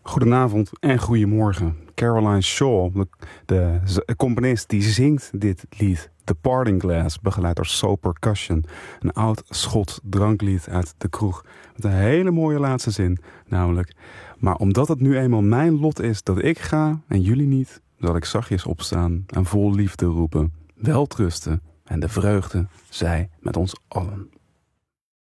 Goedenavond en goedemorgen. Caroline Shaw, de componist die zingt dit lied. The Parting Glass, begeleid door Soul Percussion. Een oud Schots dranklied uit de kroeg. Met een hele mooie laatste zin, namelijk. Maar omdat het nu eenmaal mijn lot is dat ik ga en jullie niet, zal ik zachtjes opstaan en vol liefde roepen. Welterusten en de vreugde zij met ons allen.